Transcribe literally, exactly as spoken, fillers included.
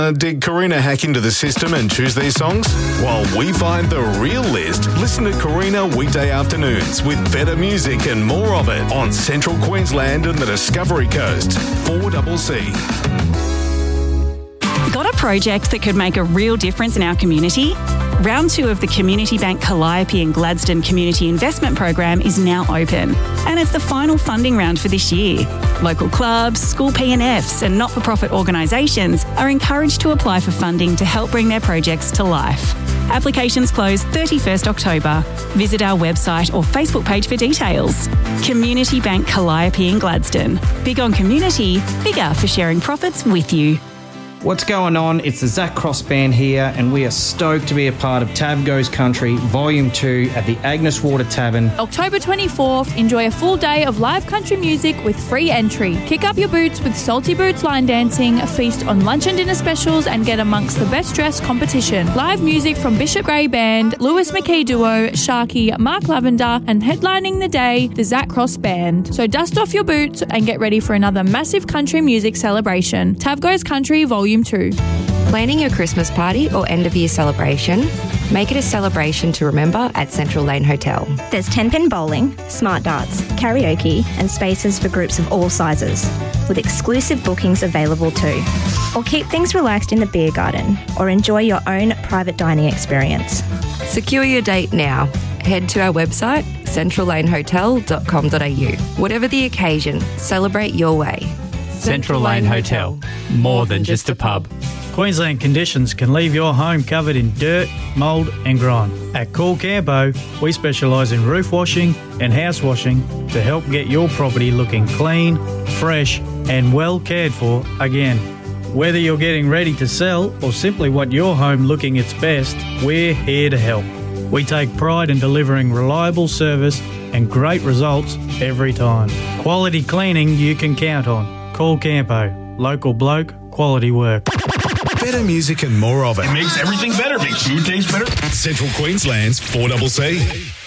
Uh, did Karina hack into the system and choose these songs? While we find the real list, listen to Karina weekday afternoons with better music and more of it on Central Queensland and the Discovery Coast. four C C. Got a project that could make a real difference in our community? Round two of the Community Bank Calliope and Gladstone Community Investment Program is now open, and it's the final funding round for this year. Local clubs, school P and Fs and not-for-profit organisations are encouraged to apply for funding to help bring their projects to life. Applications close thirty-first October. Visit our website or Facebook page for details. Community Bank Calliope and Gladstone. Big on community, bigger for sharing profits with you. What's going on? It's the Zach Cross Band here, and we are stoked to be a part of Tab Goes Country Volume two at the Agnes Water Tavern. October twenty-fourth, enjoy a full day of live country music with free entry. Kick up your boots with Salty Boots line dancing, feast on lunch and dinner specials, and get amongst the best dressed competition. Live music from Bishop Gray Band, Lewis McKee Duo, Sharky, Mark Lavender, and headlining the day, the Zach Cross Band. So dust off your boots and get ready for another massive country music celebration. Tab Goes Country Volume two. Planning your Christmas party or end-of-year celebration? Make it a celebration to remember at Central Lane Hotel. There's ten-pin bowling, smart darts, karaoke and spaces for groups of all sizes, with exclusive bookings available too. Or keep things relaxed in the beer garden, or enjoy your own private dining experience. Secure your date now. Head to our website, central lane hotel dot com dot a u. Whatever the occasion, celebrate your way. Central Lane Hotel, more than just a pub. Queensland conditions can leave your home covered in dirt, mould and grime. At Cool Campo, we specialise in roof washing and house washing to help get your property looking clean, fresh and well cared for again. Whether you're getting ready to sell or simply want your home looking its best, we're here to help. We take pride in delivering reliable service and great results every time. Quality cleaning you can count on. Call Campo. Local bloke, quality work. Better music and more of it. It makes everything better. Makes food taste better. Central Queensland's four C C.